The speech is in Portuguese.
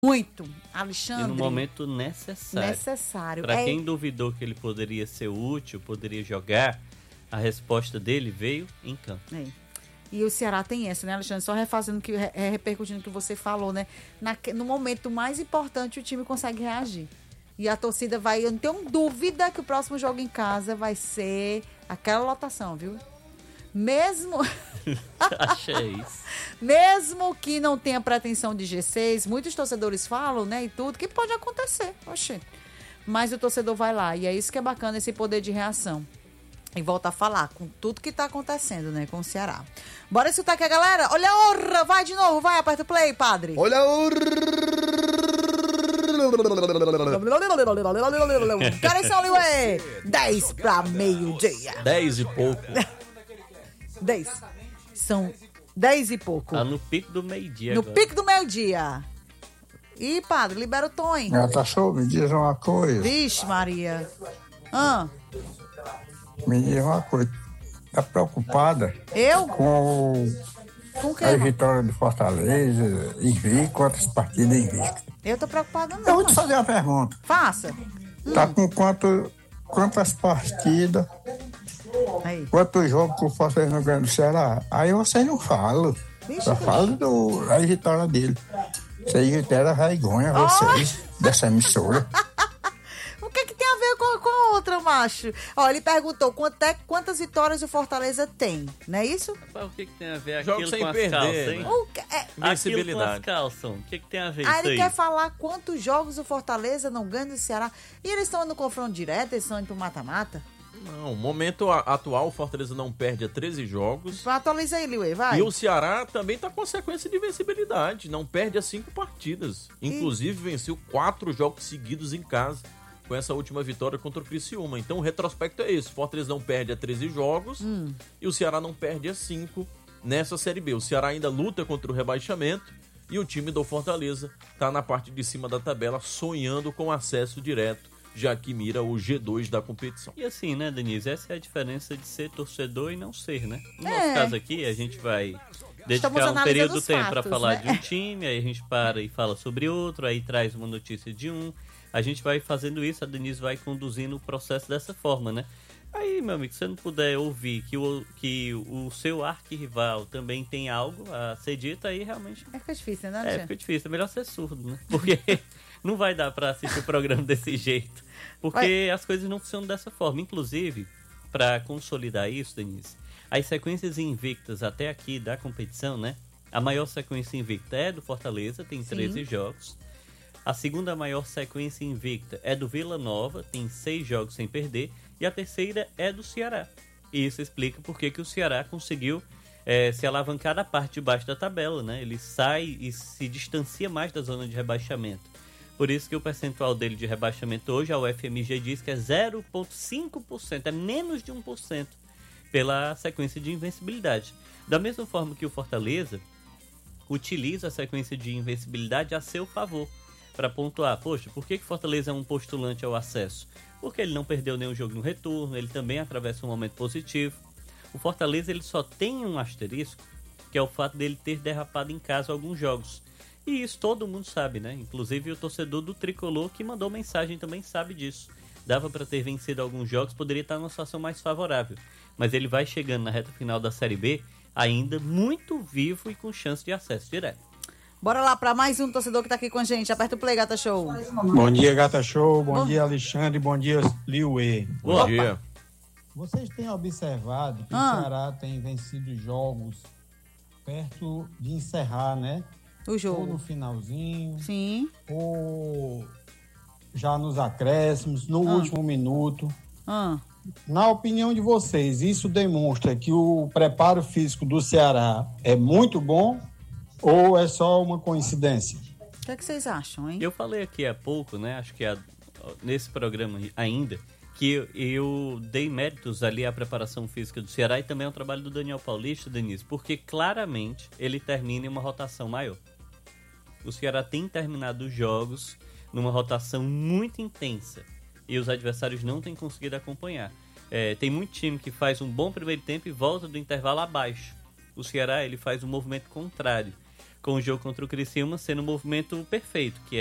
Muito. E Alexandre. no momento necessário. Para quem duvidou que ele poderia ser útil, poderia jogar, a resposta dele veio em campo. E o Ceará tem essa, né, Alexandre? Só refazendo, repercutindo o que você falou, né? No momento mais importante, o time consegue reagir. E a torcida vai... Eu não tenho dúvida que o próximo jogo em casa vai ser aquela lotação, viu? Mesmo... Achei isso. Mesmo que não tenha pretensão de G6, muitos torcedores falam, né, e tudo, que pode acontecer. Oxê. Mas o torcedor vai lá. E é isso que é bacana, esse poder de reação. E volta a falar com tudo que tá acontecendo, né, com o Ceará. Bora escutar aqui a galera. Olha a honra, vai de novo, vai, aperta o play, padre. Olha a honra. Cara, São Liuê, 10 para meio-dia. 10 e pouco. 10. São 10 e pouco. Tá no pico do meio-dia. No pico do meio-dia. Ih, padre, libera o Tom. Gata Show, me diz uma coisa. Vixe, Maria. Me diz uma coisa. Tá preocupada? Eu? Com que, a vitória do Fortaleza, invicto, quantas partidas invictas? Eu tô preocupada não. Eu vou te fazer uma pergunta. Faça. Tá com quantas partidas? Aí. Quantos jogos que o Fortaleza não ganha do Ceará? Aí você não fala. Só fala da vitória dele. Vocês deram vergonha, vocês, dessa emissora. O que tem a ver com a outra, macho? Ó, ele perguntou quantas vitórias o Fortaleza tem, não é isso? O que tem a ver aquilo com as calças, hein? Aquilo com as calças. O que tem a ver isso aí? Ele quer falar quantos jogos o Fortaleza não ganha do Ceará. E eles estão no confronto direto, eles estão indo pro mata-mata? Não, momento atual, o Fortaleza não perde há 13 jogos. Atualiza aí, Liuê, vai. E o Ceará também tá com sequência de invencibilidade. Não perde há 5 partidas. Inclusive, venceu 4 jogos seguidos em casa, com essa última vitória contra o Criciúma. Então, o retrospecto é esse. O Fortaleza não perde há 13 jogos e o Ceará não perde há 5 nessa Série B. O Ceará ainda luta contra o rebaixamento e o time do Fortaleza tá na parte de cima da tabela, sonhando com acesso direto, já que mira o G2 da competição. E assim, né, Denise? Essa é a diferença de ser torcedor e não ser, né? No nosso caso aqui, a gente vai dedicar um período do tempo para falar de um time, aí a gente para e fala sobre outro, aí traz uma notícia de um. A gente vai fazendo isso, a Denise vai conduzindo o processo dessa forma, né? Aí, meu amigo, se você não puder ouvir que o seu arquirrival também tem algo a ser dito, aí realmente... Fica difícil, né, fica difícil. É melhor ser surdo, né? Porque não vai dar pra assistir o programa desse jeito. Porque as coisas não funcionam dessa forma. Inclusive, pra consolidar isso, Denise, as sequências invictas até aqui da competição, né? A maior sequência invicta é do Fortaleza, tem 13 jogos. A segunda maior sequência invicta é do Vila Nova, tem 6 jogos sem perder. E a terceira é do Ceará. E isso explica por que o Ceará conseguiu se alavancar da parte de baixo da tabela, né? Ele sai e se distancia mais da zona de rebaixamento. Por isso que o percentual dele de rebaixamento hoje, a UFMG diz que é 0,5%, é menos de 1% pela sequência de invencibilidade. Da mesma forma que o Fortaleza utiliza a sequência de invencibilidade a seu favor, para pontuar, poxa, por que Fortaleza é um postulante ao acesso? Porque ele não perdeu nenhum jogo no retorno, ele também atravessa um momento positivo. O Fortaleza ele só tem um asterisco, que é o fato dele ter derrapado em casa alguns jogos. E isso todo mundo sabe, né? Inclusive o torcedor do Tricolor que mandou mensagem também sabe disso. Dava para ter vencido alguns jogos, poderia estar numa situação mais favorável. Mas ele vai chegando na reta final da Série B ainda muito vivo e com chance de acesso direto. Bora lá para mais um torcedor que tá aqui com a gente. Aperta o play, Gata Show. Bom dia, Gata Show. Bom dia, Alexandre. Bom dia, Liuê. Bom dia. Vocês têm observado que o Ceará tem vencido jogos perto de encerrar, né? O jogo. Ou no finalzinho. Sim. Ou já nos acréscimos, no último minuto. Na opinião de vocês, isso demonstra que o preparo físico do Ceará é muito bom ou é só uma coincidência? O que vocês acham, hein? Eu falei aqui há pouco, né? Acho que nesse programa ainda, que eu dei méritos ali à preparação física do Ceará e também ao trabalho do Daniel Paulista, Denise, porque claramente ele termina em uma rotação maior. O Ceará tem terminado os jogos numa rotação muito intensa e os adversários não têm conseguido acompanhar. Tem muito time que faz um bom primeiro tempo e volta do intervalo abaixo. O Ceará ele faz um movimento contrário. com o jogo contra o Criciúma sendo um movimento perfeito, que